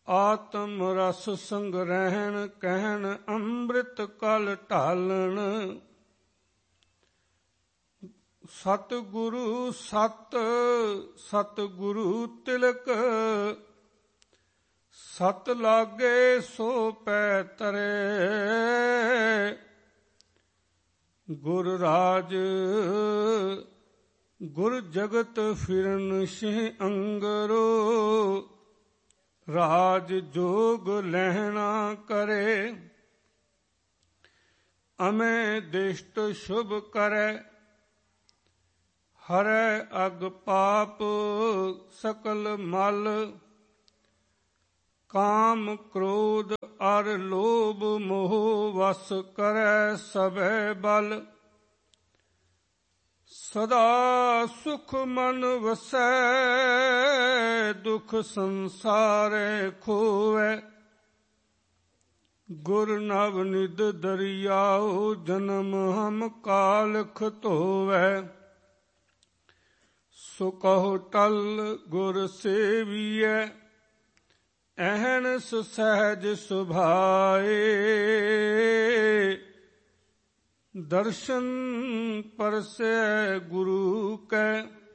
ਆਤਮ ਰਸ ਸੰਗ੍ਰਹਿਣ ਕਹਿਣ ਅੰਮ੍ਰਿਤ ਕਲ ਢਾਲਣ। ਸਤਿਗੁਰੂ ਸਤ ਸਤਿਗੁਰੂ ਤਿਲਕ ਸਤ ਲਾਗੇ ਸੋ ਪੈ ਤਰੇ। ਗੁਰ ਰਾਜ ਗੁਰ ਜਗਤ ਫਿਰਨ ਸਿਹ ਅੰਗਰੋ। ਰਾਜ ਜੋਗ ਲਹਿਣਾ ਕਰੇ ਅਮੇ ਦਿਸ਼ਟ ਸ਼ੁਭ ਕਰੇ। ਹਰੈ ਅਗ ਪਾਪ ਸਕਲ ਮਲ। ਕਾਮ ਕ੍ਰੋਧ ਅਰ ਲੋਭ ਮੋਹ ਵਸ ਕਰੈ ਸਭੈ ਬਲ। ਸਦਾ ਸੁਖ ਮਨ ਵਸੈ ਦੁਖ ਸੰਸਾਰੈ ਖੋਵੈ। ਗੁਰ ਨਵ ਨਿਧ ਦਰਿਆਉ ਜਨਮ ਹਮ ਕਾਲਖ ਧੋਵੈ। ਸੋ ਕਹੋ ਟਲ ਗੁਰ ਸੇਵੀਐ ਅਹਨਿਸ ਸਹਿਜ ਸੁਭਾਏ। ਦਰਸ਼ਨ ਪਰਸੈ ਗੁਰੂ ਕੈ